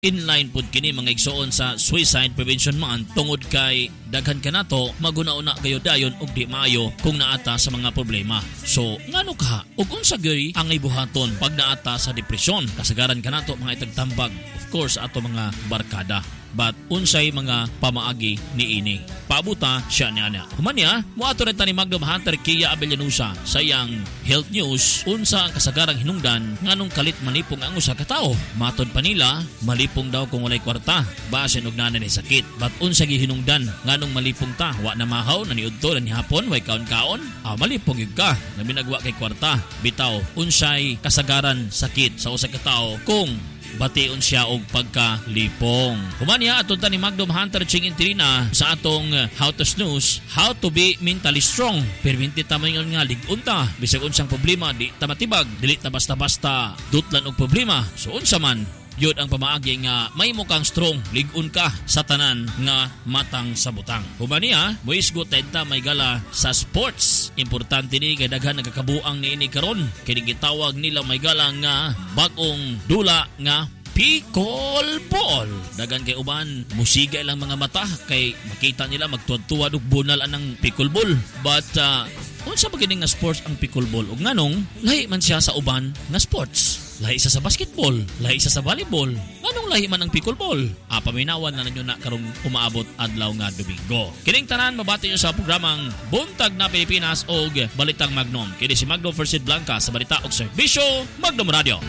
Inline pud kini mga igsoon sa Suicide Prevention Month tungod kay daghan kanato maguna-una gayud dayon og di maayo kung naata sa mga problema. So, ngano ka? Ug unsa gyud ang ibuhaton pag naata sa depresyon? Kasagaran kanato mga itagtambag, of course, ato mga barkada. But unsay mga pamaagi ni ini. Pabuta siya niya. Humanya, muato rin tani Magdom Hunter Kia Abelianusa sa iyang Health News unsa ang kasagarang hinungdan nganong kalit malipong ang usa ka tawo. Matod pa nila, malipong daw kung walay kwarta, basin og nanay ni sakit. But unsa gi hinungdan nganong malipong ta? Wa na mahaw na niudto na ni hapon way kaon-kaon. Malipong gyud ka na binagwa kay kwarta. Bitaw, unsay kasagaran sakit sa usa ka tawo kung bation siya og pagkalipong. Humanya aton ta ni Magdom Hunter Ching Intirina sa atong How to Snooze, How to be mentally strong. Perminti ta mayon nga lig-on ta bisag unsang problema di ta matibag, dili ta basta-basta dutlan og problema. So unsa man yun ang pamaagi nga may mukhang strong, lig-on ka sa tanan nga matang sa butang. Humania, muisgot ta may gala sa sports. Importante ni kay daghan nagakabuang ni ini karon. Kini gitawag nila may gala nga bagong dula nga pickleball. Dagan kay uban musiga lang mga mata kay makita nila magtuwad-tuwad og bunal anang pickleball. But unsa ba kini nga sports ang pickleball? Ug nganong lahi man siya sa uban nga sports? Lahi isa sa basketball, lahi isa sa volleyball. Nganong lahi man ang pickleball? Paminawan na ninyo na karong umaabot adlaw nga Domingo. Kining tanan mabati nyo sa programang Buntag na Pilipinas og Balitang Magnom. Kini si Magdom Fersid Blanca sa balita og serbisyo Magdom Radio.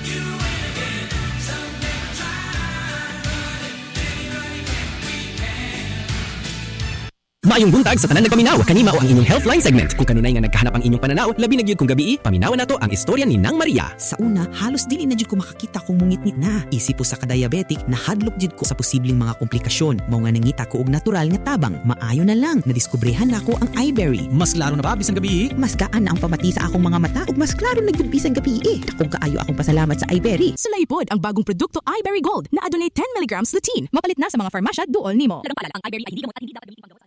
Maayong buntag sa tanan nagpaminaw, kanima o ang inyong Healthline segment. Kung kanunay nga nagkahanap ang inyong pananaw, labi na gyud kung gabi, paminawan nato ang istorya ni Nang Maria. Sa una, halos dili na gyud ko makakita kung mungitnit na. Isip po sa ka-diabetic, nahadlok gyud ko sa posibleng mga komplikasyon. Mao nga nangita ko og natural nga tabang. Maayo na lang, nadiskobrehan nako ang iBerry. Mas klaro na ba bisan gabi? Mas gaan na ang pamati sa akong mga mata ug mas klaro na gyud bisan gabi. Dakong kaayo akong pasalamat sa iBerry. Sulay pod ang bagong produkto iBerry Gold na adunay 10 mg lutein. Mapalit na sa mga farmasya duol nimo. Lagang paalala, ang iBerry ay hindi gamot at hindi dapat gamitin panggawas.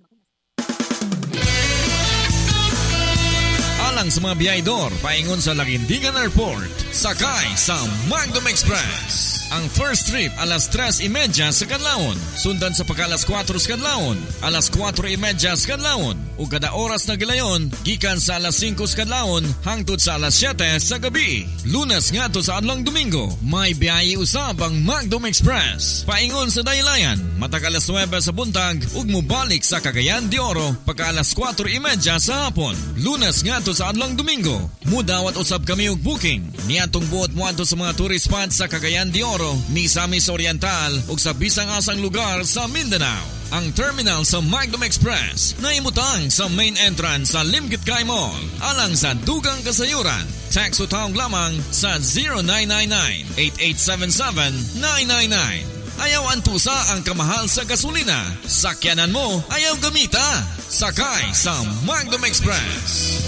Alang sa mga biyahedor, paingon sa Laguindingan Airport, sakay sa Magdom Express. Ang first trip alas 3:30 sa kadlawon, sundan sa pagka-alas 4 sa kadlawon, alas 4:30 sa kadlawon, ug kada oras na gilayon gikan sa alas 5 sa kadlawon hangtod sa alas 7 sa gabi. Lunes ngadto sa adlong Domingo, may biyahe usab ang Magdom Express. Paingon sa Daylayan, matag alas 9 sa buntag ug mobalik sa Cagayan de Oro pagka alas 4:30 sa hapon. Lunes ngadto sa adlong Domingo, mudawat usab kami og booking niadtong buot moadto sa mga tourist spots sa Cagayan de Oro, Misamis Oriental ug sa bisang asang lugar sa Mindanao. Ang terminal sa Magdom Express na imutang sa main entrance sa Limgitkay Mall. Alang sa dugang kasayuran, text o tawag lamang sa 0999-8877-999. Ayaw antusa ang kamahal sa gasolina. Sakyanan mo, ayaw gamita. Sakay sa Magdom Express.